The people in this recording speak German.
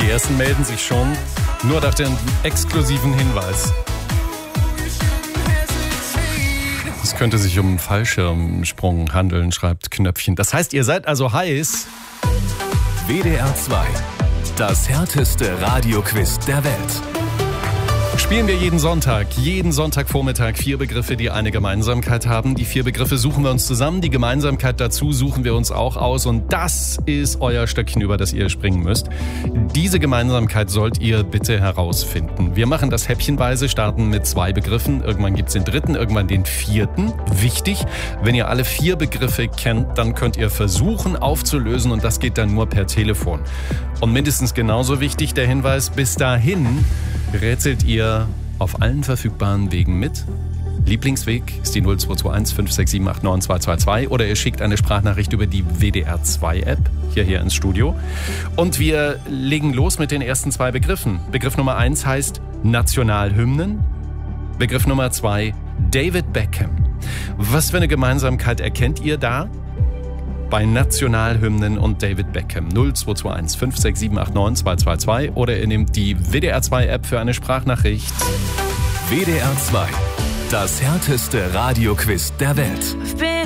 Die ersten melden sich schon, nur nach dem exklusiven Hinweis. Es könnte sich um einen Fallschirmsprung handeln, schreibt Knöpfchen. Das heißt, ihr seid also heiß. WDR 2, das härteste Radioquiz der Welt. Spielen wir jeden Sonntagvormittag 4 Begriffe, die eine Gemeinsamkeit haben. Die 4 Begriffe suchen wir uns zusammen, die Gemeinsamkeit dazu suchen wir uns auch aus und das ist euer Stöckchen, über das ihr springen müsst. Diese Gemeinsamkeit sollt ihr bitte herausfinden. Wir machen das häppchenweise, starten mit 2 Begriffen, irgendwann gibt's den 3., irgendwann den 4. Wichtig, wenn ihr alle 4 Begriffe kennt, dann könnt ihr versuchen aufzulösen und das geht dann nur per Telefon. Und mindestens genauso wichtig der Hinweis, bis dahin rätselt ihr auf allen verfügbaren Wegen mit. Lieblingsweg ist die 0221 567 89222 oder ihr schickt eine Sprachnachricht über die WDR 2 App hierher ins Studio. Und wir legen los mit den ersten 2 Begriffen. Begriff Nummer 1 heißt Nationalhymnen. Begriff Nummer 2 David Beckham. Was für eine Gemeinsamkeit erkennt ihr da? Bei Nationalhymnen und David Beckham. 0221 567 89222 oder ihr nehmt die WDR 2 App für eine Sprachnachricht. WDR 2, das härteste Radioquiz der Welt.